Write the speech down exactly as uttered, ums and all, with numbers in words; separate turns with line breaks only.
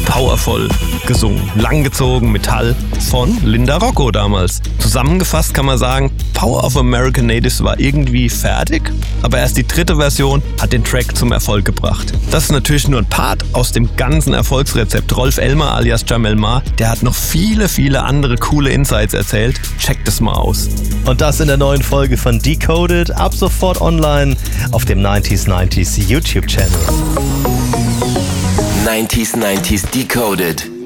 powervoll gesungen. Langgezogen, Metall von Linda Rocco damals. Zusammengefasst kann man sagen, Power of American Natives war irgendwie fertig, aber erst die dritte Version hat den Track zum Erfolg gebracht. Das ist natürlich nur ein Part aus dem ganzen Erfolgsrezept. Rolf Elmer alias Jamel Ma, der hat noch viele, viele andere coole Insights erzählt. Checkt es mal aus.
Und das in der neuen Folge von Decoded, ab sofort online auf dem neunzig neunzig YouTube-Channel.
neunzig neunzig Decoded.